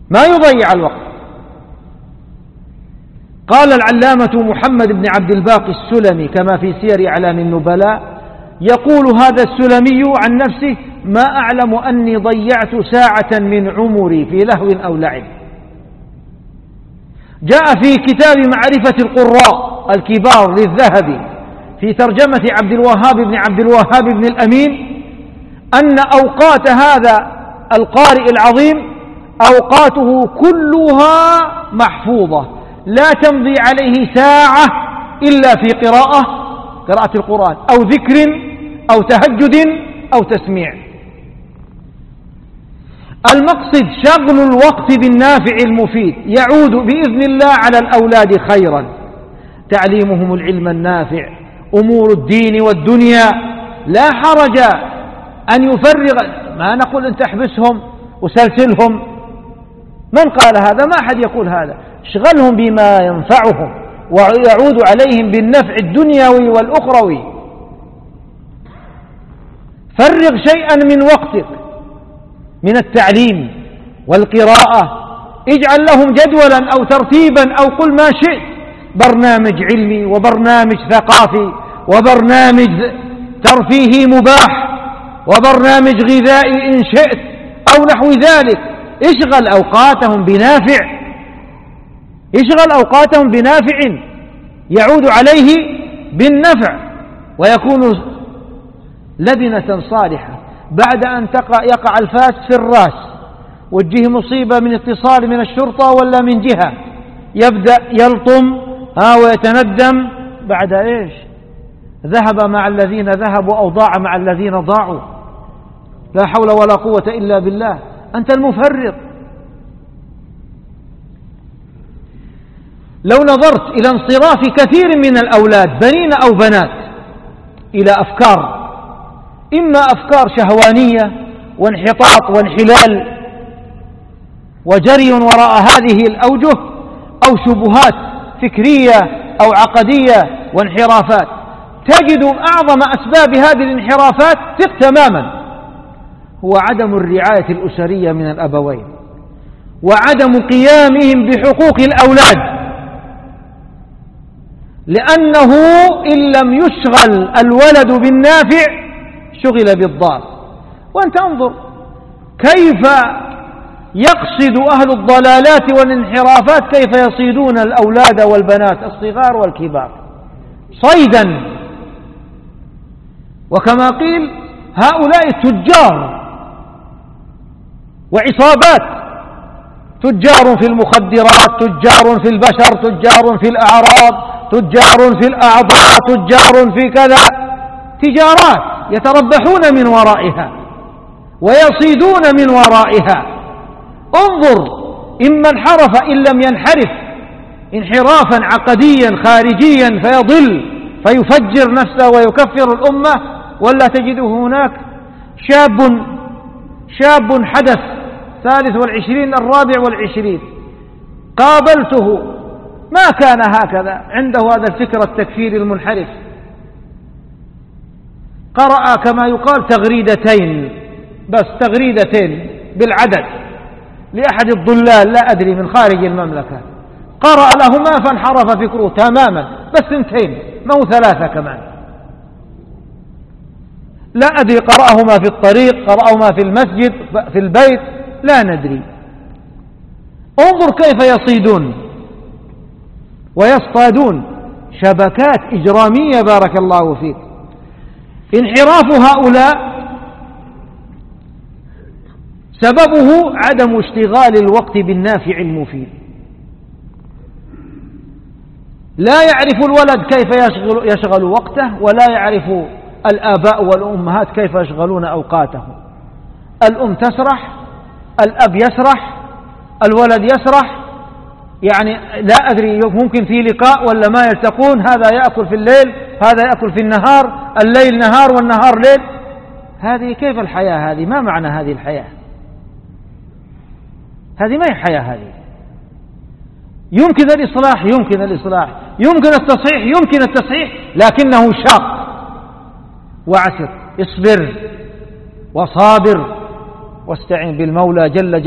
ما يضيع الوقت. قال العلامة محمد بن عبد الباقي السلمي كما في سير أعلام النبلاء، يقول هذا السلمي عن نفسه: ما أعلم أني ضيعت ساعة من عمري في لهو أو لعب. جاء في كتاب معرفة القراء الكبار للذهبي في ترجمة عبد الوهاب بن عبد الوهاب بن الأمين أن أوقات هذا القارئ العظيم أوقاته كلها محفوظة، لا تمضي عليه ساعة إلا في قراءة القرآن أو ذكر أو تهجد أو تسميع. المقصد شغل الوقت بالنافع المفيد يعود بإذن الله على الأولاد خيرا، تعليمهم العلم النافع، أمور الدين والدنيا. لا حرج أن يفرغ، ما نقول أن تحبسهم وسلسلهم، من قال هذا؟ ما أحد يقول هذا. اشغلهم بما ينفعهم ويعود عليهم بالنفع الدنيوي والأخروي. فرغ شيئا من وقتك من التعليم والقراءة، اجعل لهم جدولا أو ترتيبا أو قل ما شئت، برنامج علمي وبرنامج ثقافي وبرنامج ترفيهي مباح وبرنامج غذائي إن شئت أو نحو ذلك. اشغل أوقاتهم بنافع، اشغل أوقاتهم بنافع يعود عليه بالنفع ويكون لبنة صالحة. بعد أن يقع الفاس في الرأس وتجيه مصيبة من اتصال من الشرطة ولا من جهة، يبدأ يلطم ويتندم بعد إيش؟ ذهب مع الذين ذهبوا أو ضاع مع الذين ضاعوا. لا حول ولا قوة إلا بالله. أنت المفرط. لو نظرت إلى انصراف كثير من الأولاد بنين أو بنات إلى أفكار، إما أفكار شهوانية وانحطاط وانحلال وجري وراء هذه الأوجه، أو شبهات فكرية أو عقدية وانحرافات، تجد أعظم أسباب هذه الانحرافات ثق تماما هو عدم الرعاية الأسرية من الأبوين وعدم قيامهم بحقوق الأولاد، لأنه إن لم يشغل الولد بالنافع شغل بالضار. وأنت انظر كيف يقصد أهل الضلالات والانحرافات كيف يصيدون الأولاد والبنات الصغار والكبار صيدا. وكما قيل هؤلاء تجار وعصابات، تجار في المخدرات، تجار في البشر، تجار في الأعراض، تجار في الأعضاء، تجار في كذا، تجارات يتربحون من ورائها ويصيدون من ورائها. انظر إما انحرف إن لم ينحرف انحرافا عقديا خارجيا فيضل فيفجر نفسه ويكفر الأمة، ولا تجده هناك شاب حدث 23 24 قابلته ما كان هكذا، عنده هذا الفكر التكفيري المنحرف، قرأ كما يقال تغريدتين بس، تغريدتين بالعدد لأحد الضلال لا أدري من خارج المملكة، قرأ لهما فانحرف فكره تماما، بس 2 مو 3 كمان، لا أدري قرأهما في الطريق، قرأهما في المسجد، في البيت، لا ندري. انظر كيف يصيدون ويصطادون، شبكات إجرامية بارك الله فيك. انحراف هؤلاء سببه عدم اشتغال الوقت بالنافع المفيد. لا يعرف الولد كيف يشغل وقته، ولا يعرف الآباء والأمهات كيف يشغلون أوقاتهم. الأم تسرح، الأب يسرح، الولد يسرح، يعني لا أدري ممكن في لقاء ولا ما يلتقون، هذا يأكل في الليل هذا يأكل في النهار، الليل نهار والنهار ليل. هذه كيف الحياة هذه؟ ما معنى هذه الحياة؟ هذه ما هي حياة. هذه يمكن الإصلاح، يمكن الإصلاح، يمكن التصحيح، يمكن التصحيح، لكنه شاق وعسر. اصبر وصابر واستعن بالمولى جل جلاله